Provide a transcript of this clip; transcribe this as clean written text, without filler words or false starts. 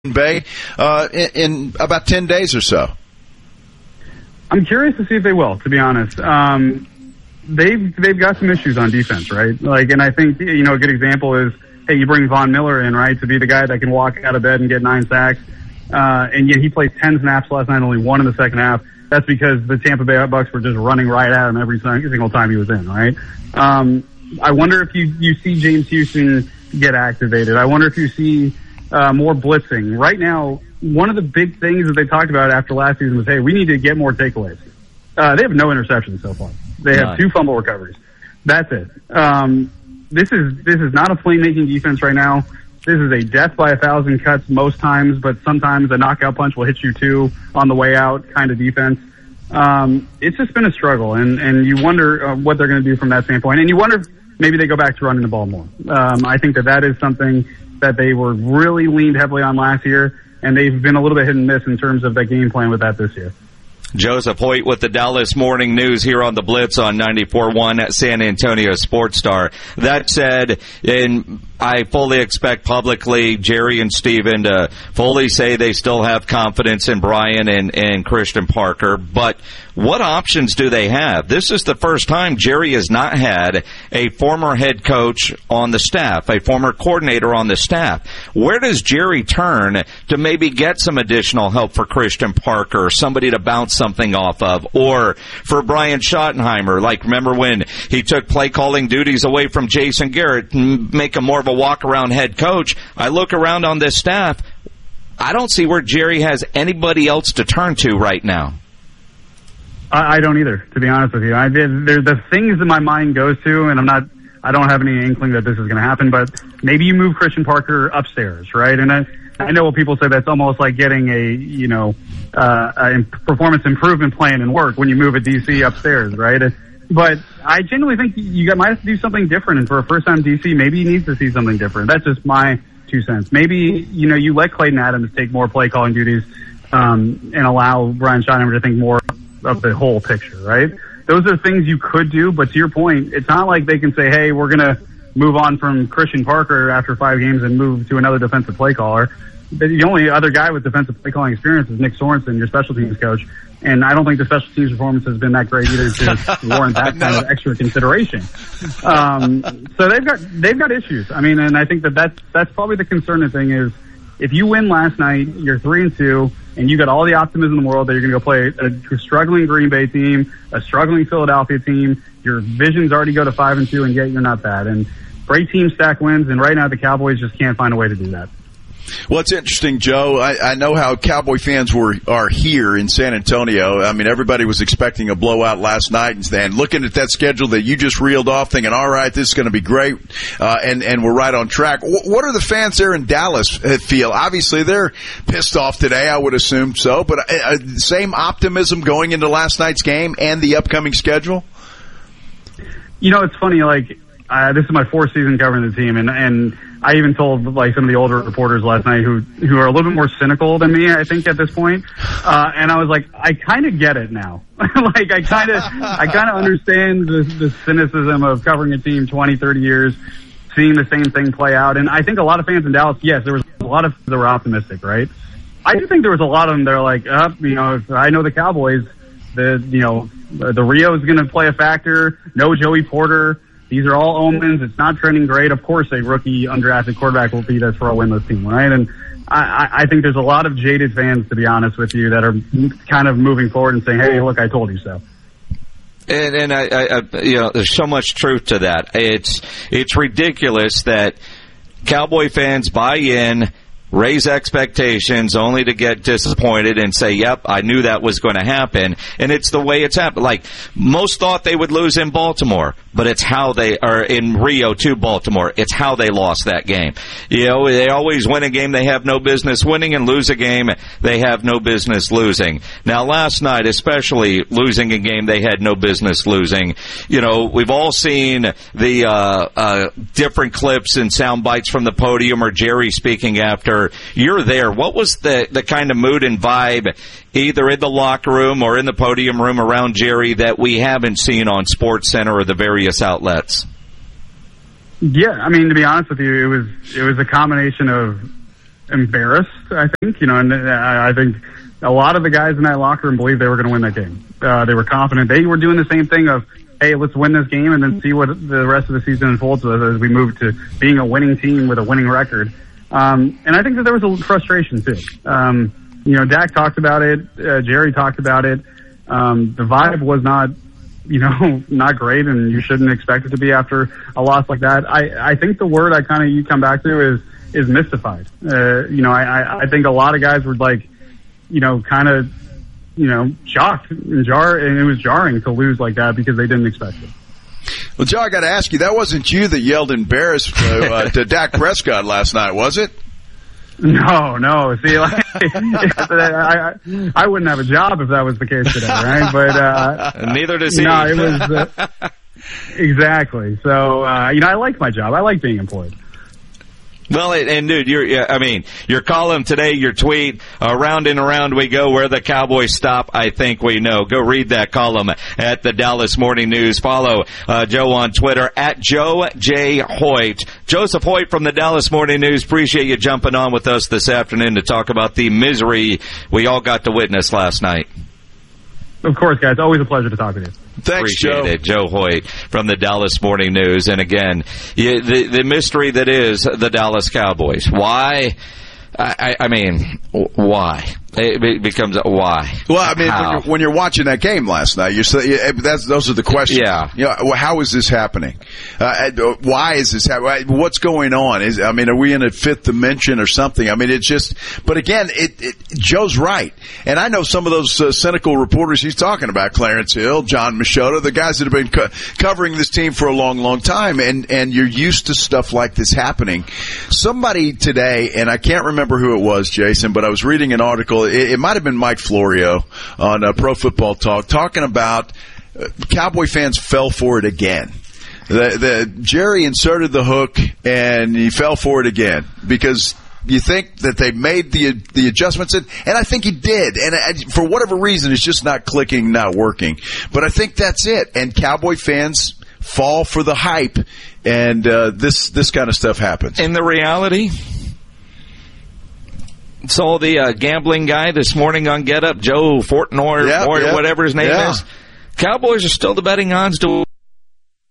Bay in about 10 days or so? I'm curious to see if they will, to be honest. They've got some issues on defense, right? And I think, a good example is, hey, you bring Von Miller in, right, to be the guy that can walk out of bed and get 9 sacks. And yet he played 10 snaps last night, only 1 in the second half. That's because the Tampa Bay Bucks were just running right at him every single time he was in, right? I wonder if you see James Houston get activated. I wonder if you see more blitzing. Right now, one of the big things that they talked about after last season was, hey, we need to get more takeaways. They have no interceptions so far. They have 2 fumble recoveries. That's it. This is not a playmaking defense right now. This is a death by 1,000 cuts most times, but sometimes a knockout punch will hit you 2 on the way out kind of defense. It's just been a struggle, and you wonder what they're going to do from that standpoint. And you wonder if maybe they go back to running the ball more. I think that is something that they were really leaned heavily on last year, and they've been a little bit hit and miss in terms of the game plan with that this year. Joseph Hoyt with the Dallas Morning News here on the Blitz on 94.1 at San Antonio Sports Star. That said, I fully expect publicly Jerry and Steven to fully say they still have confidence in Brian and Christian Parker, but what options do they have? This is the first time Jerry has not had a former head coach on the staff, a former coordinator on the staff. Where does Jerry turn to maybe get some additional help for Christian Parker, somebody to bounce something off of, or for Brian Schottenheimer? Like, remember when he took play calling duties away from Jason Garrett and make him more of a walk-around head coach? I look around on this staff, I don't see where Jerry has anybody else to turn to right now. I don't either, to be honest with you. There's the things that my mind goes to, and I don't have any inkling that this is going to happen, but maybe you move Christian Parker upstairs, right? And I know what people say, that's almost like getting a performance improvement plan in work when you move a DC upstairs, right? But I genuinely think you might have to do something different, and for a first-time DC, maybe he needs to see something different. That's just my 2 cents. Maybe, you let Clayton Adams take more play-calling duties and allow Brian Schottenheimer to think more of the whole picture, right? Those are things you could do, but to your point, it's not like they can say, hey, we're going to move on from Christian Parker after 5 games and move to another defensive play caller. The only other guy with defensive play calling experience is Nick Sorensen, your special teams coach, and I don't think the special teams performance has been that great either to warrant that kind of extra consideration. So they've got issues. I mean, and I think that's probably the concerning thing is, if you win last night, you're 3-2, and you got all the optimism in the world that you're going to go play a struggling Green Bay team, a struggling Philadelphia team. Your visions already go to 5-2, and yet you're not that. And great team stack wins, and right now the Cowboys just can't find a way to do that. Well, it's interesting, Joe. I know how Cowboy fans are here in San Antonio. I mean, everybody was expecting a blowout last night, and looking at that schedule that you just reeled off, thinking, all right, this is going to be great, and we're right on track. What are the fans there in Dallas feel? Obviously, they're pissed off today, I would assume so, but same optimism going into last night's game and the upcoming schedule? It's funny, this is my 4th season covering the team, and I even told some of the older reporters last night who are a little bit more cynical than me, I think, at this point. And I was like, I kind of get it now. I kind of understand the cynicism of covering a team 20, 30 years, seeing the same thing play out. And I think a lot of fans in Dallas, yes, there was a lot of that were optimistic, right? I do think there was a lot of them that are like, if I know the Cowboys, the Rio is going to play a factor. No Joey Porter. These are all omens. It's not trending great. Of course, a rookie undrafted quarterback will beat us for a winless team, right? And I think there's a lot of jaded fans, to be honest with you, that are kind of moving forward and saying, hey, look, I told you so. And I there's so much truth to that. It's ridiculous that Cowboy fans buy in, raise expectations only to get disappointed and say, yep, I knew that was going to happen. And it's the way it's happened. Like, most thought they would lose in Baltimore, but it's how they are in Rio to Baltimore. It's how they lost that game. They always win a game they have no business winning and lose a game they have no business losing. Now, last night, especially losing a game they had no business losing, we've all seen the different clips and sound bites from the podium or Jerry speaking after. You're there. What was the kind of mood and vibe either in the locker room or in the podium room around Jerry that we haven't seen on SportsCenter or the various outlets? Yeah, I mean, to be honest with you, it was a combination of embarrassed, I think, and I think a lot of the guys in that locker room believed they were going to win that game. They were confident. They were doing the same thing of, hey, let's win this game and then see what the rest of the season unfolds as we move to being a winning team with a winning record. And I think that there was a frustration too. Dak talked about it. Jerry talked about it. The vibe was not, not great, and you shouldn't expect it to be after a loss like that. I think the word you come back to is mystified. I think a lot of guys were shocked and it was jarring to lose like that because they didn't expect it. Well, Joe, I got to ask you, that wasn't you that yelled embarrassed to Dak Prescott last night, was it? No. See, I wouldn't have a job if that was the case today, right? But neither does he. No, it was exactly. So I like my job. I like being employed. Well, and dude, your column today, your tweet, around and around we go, where the Cowboys stop, I think we know. Go read that column at the Dallas Morning News. Follow Joe on Twitter at Joe J. Hoyt. Joseph Hoyt from the Dallas Morning News. Appreciate you jumping on with us this afternoon to talk about the misery we all got to witness last night. Of course, guys. Always a pleasure to talk with you. Thanks, Appreciate it. Joe Hoyt from the Dallas Morning News. And again, the mystery that is the Dallas Cowboys. Why? I mean, why? It becomes why. Well, I mean, when you're watching that game last night, those are the questions. Yeah. How is this happening? Why is this happening? What's going on? Are we in a fifth dimension or something? I mean, it's just. But again, Joe's right, and I know some of those cynical reporters he's talking about: Clarence Hill, John Machota, the guys that have been covering this team for a long, long time, and you're used to stuff like this happening. Somebody today, and I can't remember who it was, Jason, but I was reading an article. It might have been Mike Florio on Pro Football Talk talking about Cowboy fans fell for it again. The Jerry inserted the hook and he fell for it again because you think that they made the adjustments, and I think he did. And for whatever reason, it's just not clicking, not working. But I think that's it. And Cowboy fans fall for the hype, and this kind of stuff happens. And the reality. Saw the gambling guy this morning on Get Up, Joe Fortnor, or whatever his name is. Cowboys are still the betting odds to